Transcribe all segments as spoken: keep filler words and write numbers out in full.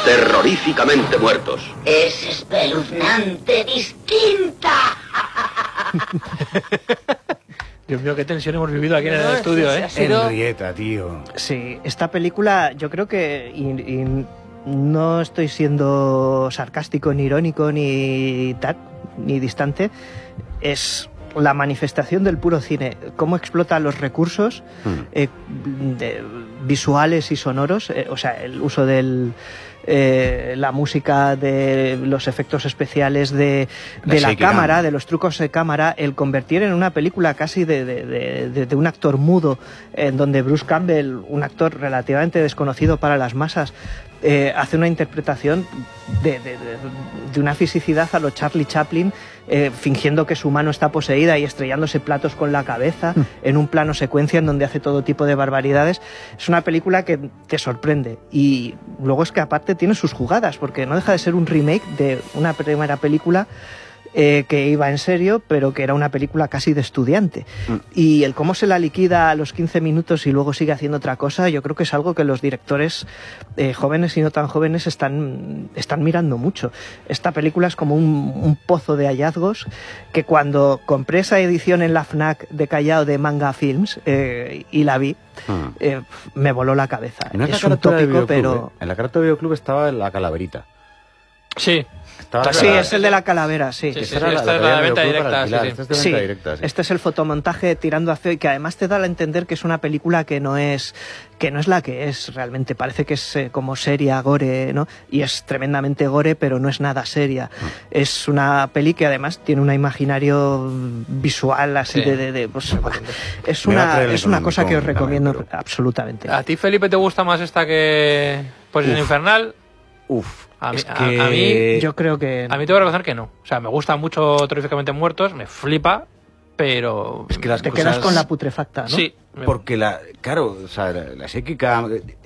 terroríficamente muertos. Es espeluznante distinta. Dios mío, qué tensión hemos vivido aquí en el estudio, ¿eh? Henrietta, tío. Sí, esta película yo creo que... Y, y no estoy siendo sarcástico, ni irónico, ni tal, ni distante. Es la manifestación del puro cine. Cómo explota los recursos mm. eh, de, visuales y sonoros. Eh, o sea, el uso del... Eh, la música, de los efectos especiales de, de la, la cámara, cam. de los trucos de cámara, el convertir en una película casi de, de, de, de, de un actor mudo, en donde Bruce Campbell, un actor relativamente desconocido para las masas, eh, hace una interpretación de, de, de, de una fisicidad a lo Charlie Chaplin, eh, fingiendo que su mano está poseída y estrellándose platos con la cabeza, mm. en un plano secuencia en donde hace todo tipo de barbaridades. Es una película que te sorprende, y luego es que aparte tiene sus jugadas, porque no deja de ser un remake de una primera película eh, que iba en serio, pero que era una película casi de estudiante. Mm. Y el cómo se la liquida a los quince minutos y luego sigue haciendo otra cosa, yo creo que es algo que los directores eh, jóvenes y no tan jóvenes están, están mirando mucho. Esta película es como un, un pozo de hallazgos que cuando compré esa edición en la FNAC de Callao de Manga Films eh, y la vi, mm. eh, me voló la cabeza. No es, es la un tópico, ¿eh? pero... En la carátula de Videoclub estaba la calaverita. Sí. Estaba sí, es el de la calavera, sí. Sí, sí, sí, esta es la de venta directa. Sí, sí. Este es de sí, venta directa, sí. Este es el fotomontaje tirando a feo, y que además te da a entender que es una película que no es que no es la que es realmente. Parece que es eh, como seria, gore, ¿no? Y es tremendamente gore, pero no es nada seria. Mm. Es una peli que además tiene un imaginario visual así sí. de... de, de pues, es una, es una cosa que os recomiendo pero... absolutamente. ¿A ti, Felipe, te gusta más esta que Posesión Infernal? Uf. A mí, es que... a, a mí, yo creo que... A mí tengo que reconocer que no. O sea, me gusta mucho Terroríficamente Muertos, me flipa, pero... Es que las te cosas... quedas con la putrefacta, ¿no? Sí. Porque, la claro, o sea, la, la psíquica...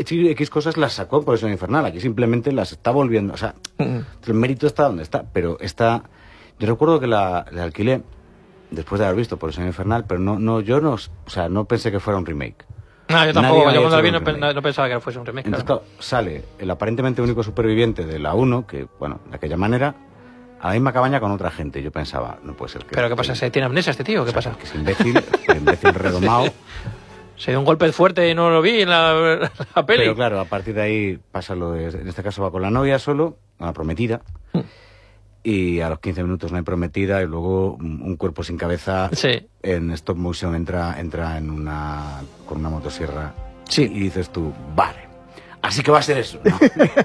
X cosas las sacó por eso Infernal. Aquí simplemente las está volviendo... O sea, mm. el mérito está donde está, pero está... Yo recuerdo que la, la alquilé después de haber visto por eso Infernal, pero no, no, yo no... O sea, no pensé que fuera un remake. No, yo tampoco, yo cuando la vi no, no, no pensaba que fuese un remake. Entonces, claro, sale el aparentemente único superviviente de la uno, que, bueno, de aquella manera, a la misma cabaña con otra gente. Yo pensaba, no puede ser que... ¿Pero qué pasa? ¿Se tiene amnesia este tío? ¿Qué o sea, pasa? Que es imbécil, es imbécil redomado. Se dio un golpe fuerte y no lo vi en la, la peli. Pero claro, a partir de ahí pasa lo de... En este caso va con la novia solo, con la prometida. Hmm. Y a los quince minutos no hay prometida y luego un cuerpo sin cabeza sí. en stop motion entra entra en una con una motosierra sí. y dices tú, vale, así que va a ser eso, ¿no?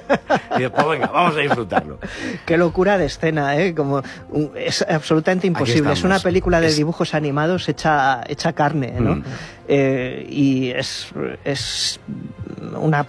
Y después, venga, vamos a disfrutarlo. Qué locura de escena, ¿eh? Como un, es absolutamente imposible. Es una película de es... dibujos animados hecha, hecha carne, ¿no? Mm. Eh, y es, es una